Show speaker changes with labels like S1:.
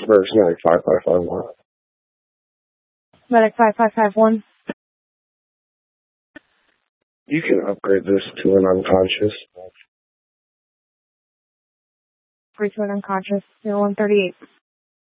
S1: First Medic 5551.
S2: Medic 5551.
S1: You can upgrade this to an unconscious.
S2: 3 to an unconscious, 0138.